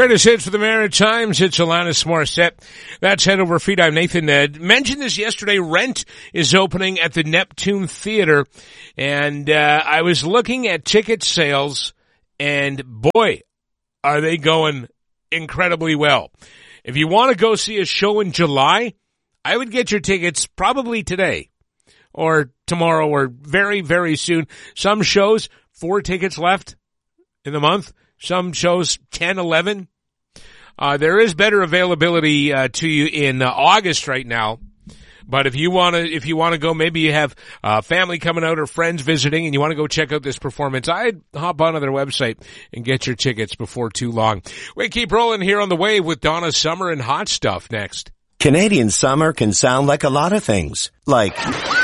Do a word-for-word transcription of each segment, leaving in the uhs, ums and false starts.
Greatest hits for the Maritimes. It's Alanis Morissette. That's Head Over Feet. I'm Nathan. Uh, mentioned this yesterday. Rent is opening at the Neptune Theater. And uh, I was looking at ticket sales, and boy, are they going incredibly well. If you want to go see a show in July, I would get your tickets probably today or tomorrow or very, very soon. Some shows, four tickets left in the month. Some shows, ten, eleven. Uh, there is better availability uh, to you in uh, August right now. But if you want to, if you want to go, maybe you have uh, family coming out or friends visiting and you want to go check out this performance, I'd hop onto their website and get your tickets before too long. We keep rolling here on the wave with Donna Summer and Hot Stuff next. Canadian summer can sound like a lot of things, like,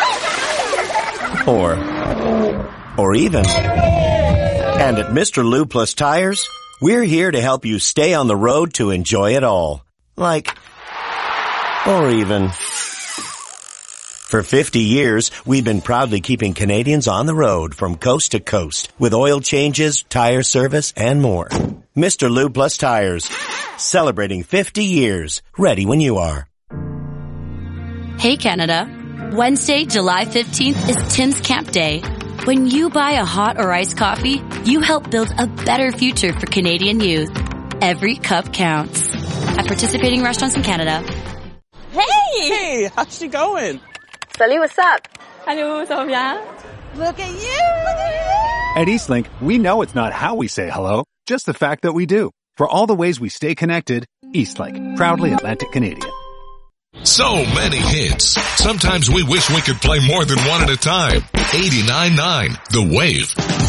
or, or even. And at Mister Lou Plus Tires, we're here to help you stay on the road to enjoy it all, like, or even. For fifty years, we've been proudly keeping Canadians on the road from coast to coast with oil changes, tire service, and more. Mister Lou Plus Tires, celebrating fifty years. Ready when you are. Hey, Canada. Wednesday, July fifteenth is Tim's Camp Day. When you buy a hot or iced coffee, you help build a better future for Canadian youth. Every cup counts. At participating restaurants in Canada. Hey! Hey, how's she going? Salut, what's up? Hello, ça va bien? Look at you! At Eastlink, we know it's not how we say hello, just the fact that we do. For all the ways we stay connected, Eastlink, proudly Atlantic Canadian. So many hits. Sometimes we wish we could play more than one at a time. eighty-nine point nine The Wave.